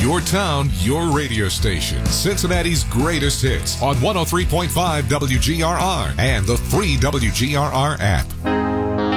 Your town, your radio station. Cincinnati's greatest hits on 103.5 WGRR and the free WGRR app.